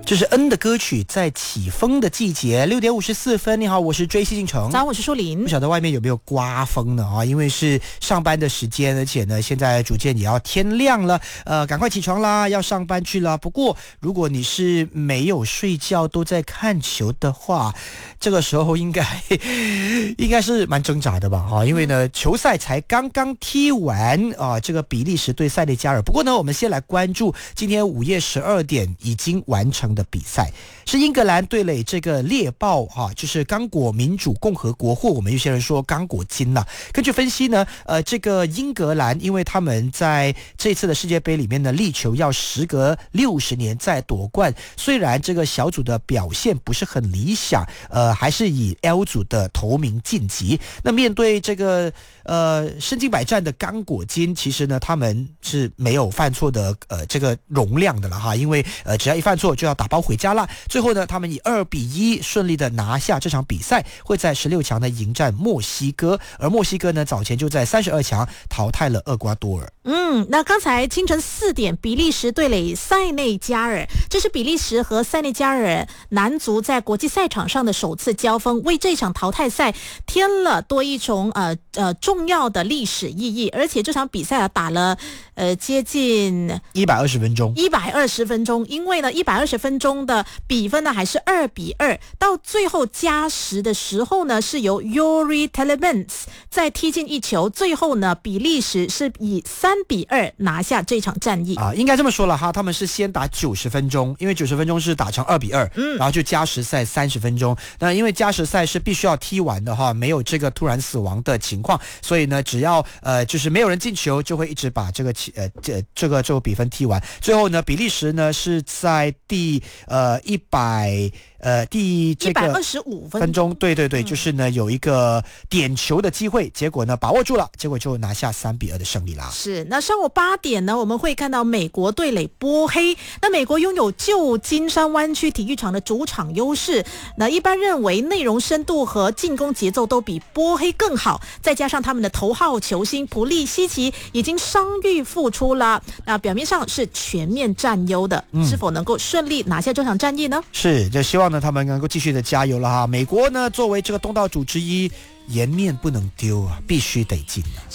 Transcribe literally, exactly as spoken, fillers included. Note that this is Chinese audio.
这是 N 的歌曲，在起风的季节，六点五十四分。你好，我是追西进城。 早，我是舒林。 不晓得外面有没有刮风呢？啊，因为是上班的时间，而且呢，现在逐渐也要天亮了，呃，赶快起床啦，要上班去了。不过，如果你是没有睡觉都在看球的话，这个时候应该应该是蛮挣扎的吧？啊，因为呢，球赛才刚刚踢完啊，这个比利时对塞内加尔。不过呢，我们先来关注今天午夜十二点已经完成的比赛，是英格兰对垒这个猎豹哈、啊，就是刚果民主共和国，或我们有些人说刚果金啦。根据分析呢，呃，这个英格兰因为他们在这次的世界杯里面呢，力求要时隔六十年再夺冠，虽然这个小组的表现不是很理想，呃，还是以 L 组的头名晋级。那面对这个呃身经百战的刚果金，其实呢，他们是没有犯错的呃这个容量的了哈，因为呃只要一犯错就要打包回家了。最后呢，他们以二比一顺利的拿下这场比赛，会在十六强呢迎战墨西哥，而墨西哥呢早前就在三十二强淘汰了厄瓜多尔。 嗯，那刚才清晨四点，比利时对垒塞内加尔，这是比利时和塞内加尔男足在国际赛场上的首次交锋，为这场淘汰赛添了多一重呃呃重要的历史意义。而且这场比赛啊打了呃接近一百二十分钟， 一百二十分钟，因为呢一百二十分钟的比分呢还是二比二，到最后加时的时候呢，是由 Yuri Telemans 再踢进一球，最后呢比利时是以三比二拿下这场战役啊，应该这么说了哈，他们是先打九十分钟，因为九十分钟是打成二比二，嗯，然后就加时赛三十分钟。那因为加时赛是必须要踢完的哈，没有这个突然死亡的情况，所以呢，只要呃就是没有人进球，就会一直把这个呃这这个这个比分踢完。最后呢，比利时呢是在第呃一百。呃，第这个一百二十五分钟，对对对，就是呢有一个点球的机会，结果呢把握住了，结果就拿下三比二的胜利啦。 是，那上午八点呢，我们会看到美国对垒波黑。那美国拥有旧金山湾区体育场的主场优势，那一般认为内容深度和进攻节奏都比波黑更好，再加上他们的头号球星普利西奇已经伤愈复出了，那表面上是全面占优的，嗯、是否能够顺利拿下这场战役呢？ 是，就希望呢他们能够继续的加油了哈。美国呢作为这个东道主之一，颜面不能丢啊，必须得进啊。